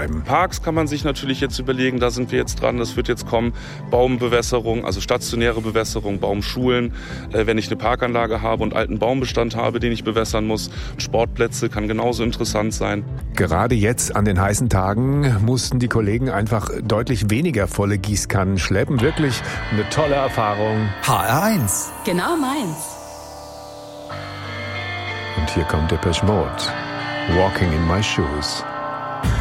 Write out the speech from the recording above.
betreiben. Parks kann man sich natürlich jetzt überlegen, da sind wir jetzt dran, das wird jetzt kommen. Baumbewässerung, also stationäre Bewässerung, Baumschulen. Wenn ich eine Parkanlage habe und alten Baumbestand habe, den ich bewässern muss. Sportplätze kann genauso interessant sein. Gerade jetzt an den heißen Tagen mussten die Kollegen einfach deutlich weniger volle Gießkannen schleppen. Wirklich eine tolle Erfahrung. HR1. Genau meins. Und hier kommt Depeche Mode. Walking in my shoes.